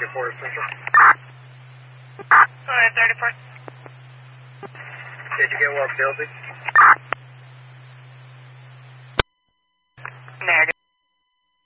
34 Central. Go ahead, 34. Did you get what building?